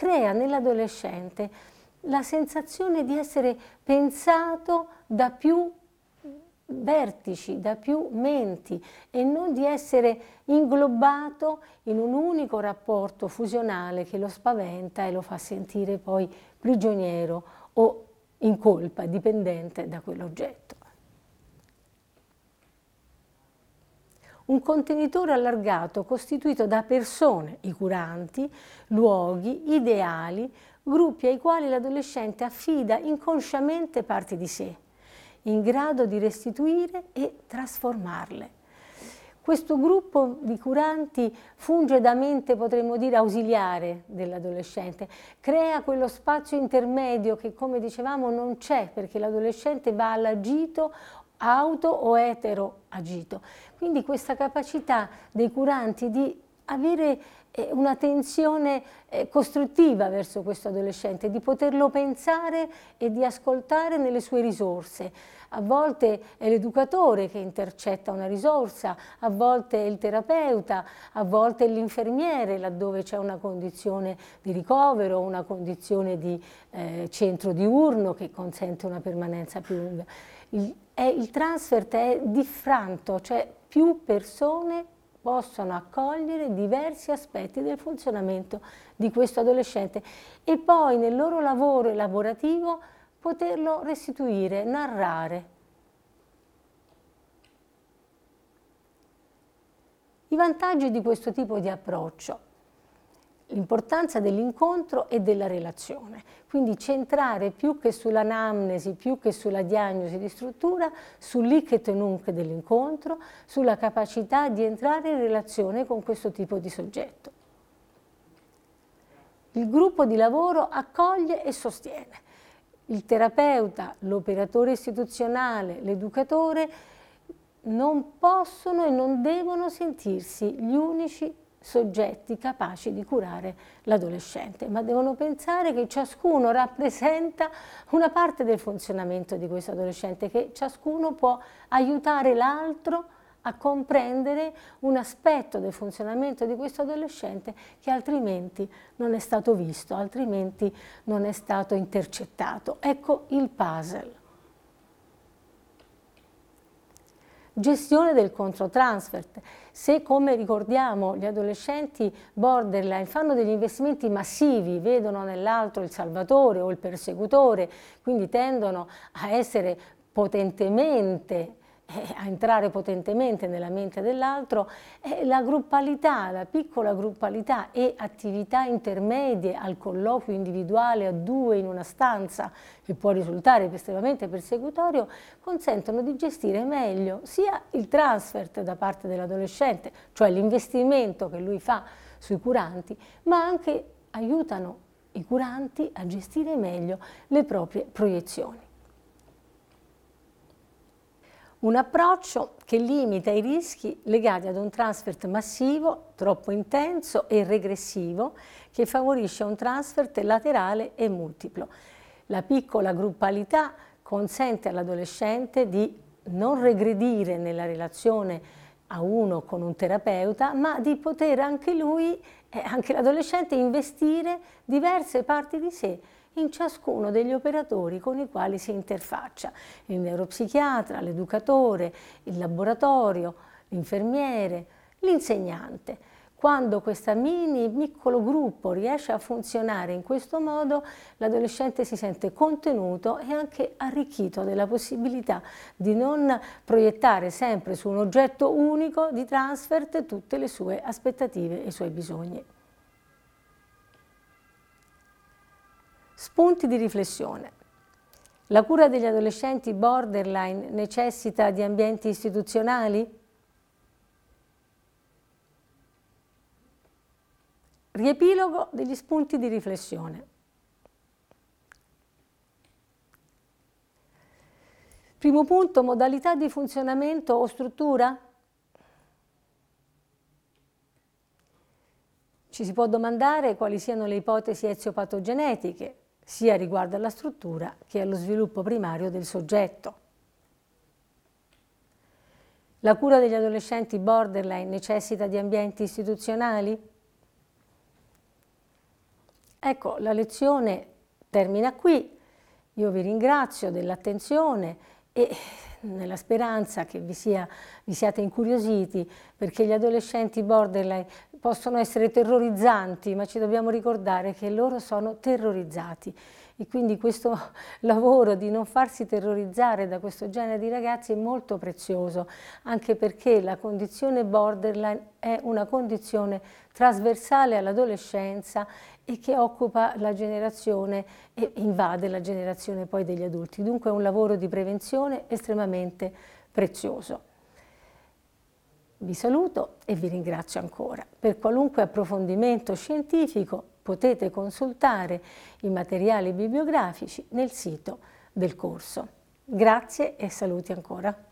crea nell'adolescente la sensazione di essere pensato da più vertici, da più menti e non di essere inglobato in un unico rapporto fusionale che lo spaventa e lo fa sentire poi prigioniero o in colpa, dipendente da quell'oggetto. Un contenitore allargato costituito da persone, i curanti, luoghi, ideali, gruppi ai quali l'adolescente affida inconsciamente parti di sé, in grado di restituire e trasformarle. Questo gruppo di curanti funge da mente, potremmo dire, ausiliare dell'adolescente, crea quello spazio intermedio che, come dicevamo, non c'è, perché l'adolescente va all'agito auto o etero agito. Quindi questa capacità dei curanti di avere una tensione costruttiva verso questo adolescente, di poterlo pensare e di ascoltare nelle sue risorse. A volte è l'educatore che intercetta una risorsa, a volte è il terapeuta, a volte è l'infermiere laddove c'è una condizione di ricovero, una condizione di centro diurno che consente una permanenza più lunga. Il transfert è diffranto, cioè più persone possono accogliere diversi aspetti del funzionamento di questo adolescente e poi nel loro lavoro elaborativo poterlo restituire, narrare. I vantaggi di questo tipo di approccio. L'importanza dell'incontro e della relazione, quindi centrare più che sull'anamnesi, più che sulla diagnosi di struttura, sull'hic et nunc dell'incontro, sulla capacità di entrare in relazione con questo tipo di soggetto. Il gruppo di lavoro accoglie e sostiene. Il terapeuta, l'operatore istituzionale, l'educatore non possono e non devono sentirsi gli unici soggetti capaci di curare l'adolescente, ma devono pensare che ciascuno rappresenta una parte del funzionamento di questo adolescente, che ciascuno può aiutare l'altro a comprendere un aspetto del funzionamento di questo adolescente che altrimenti non è stato visto, altrimenti non è stato intercettato. Ecco il puzzle. Gestione del controtransfert. Se, come ricordiamo, gli adolescenti borderline fanno degli investimenti massivi, vedono nell'altro il salvatore o il persecutore, quindi tendono a essere potentemente a entrare potentemente nella mente dell'altro, la gruppalità, la piccola gruppalità e attività intermedie al colloquio individuale a due in una stanza, che può risultare estremamente persecutorio, consentono di gestire meglio sia il transfert da parte dell'adolescente, cioè l'investimento che lui fa sui curanti, ma anche aiutano i curanti a gestire meglio le proprie proiezioni. Un approccio che limita i rischi legati ad un transfert massivo, troppo intenso e regressivo, che favorisce un transfert laterale e multiplo. La piccola gruppalità consente all'adolescente di non regredire nella relazione a uno con un terapeuta, ma di poter anche lui, anche l'adolescente, investire diverse parti di sé in ciascuno degli operatori con i quali si interfaccia, il neuropsichiatra, l'educatore, il laboratorio, l'infermiere, l'insegnante. Quando questo piccolo gruppo riesce a funzionare in questo modo, l'adolescente si sente contenuto e anche arricchito della possibilità di non proiettare sempre su un oggetto unico di transfert tutte le sue aspettative e i suoi bisogni. Spunti di riflessione. La cura degli adolescenti borderline necessita di ambienti istituzionali? Riepilogo degli spunti di riflessione. Primo punto, modalità di funzionamento o struttura? Ci si può domandare quali siano le ipotesi eziopatogenetiche, sia riguardo alla struttura che allo sviluppo primario del soggetto. La cura degli adolescenti borderline necessita di ambienti istituzionali? Ecco, la lezione termina qui. Io vi ringrazio dell'attenzione e nella speranza che vi siate incuriositi, perché gli adolescenti borderline possono essere terrorizzanti, ma ci dobbiamo ricordare che loro sono terrorizzati. E quindi questo lavoro di non farsi terrorizzare da questo genere di ragazzi è molto prezioso, anche perché la condizione borderline è una condizione trasversale all'adolescenza e che occupa la generazione e invade la generazione poi degli adulti. Dunque è un lavoro di prevenzione estremamente prezioso. Vi saluto e vi ringrazio ancora. Per qualunque approfondimento scientifico potete consultare i materiali bibliografici nel sito del corso. Grazie e saluti ancora.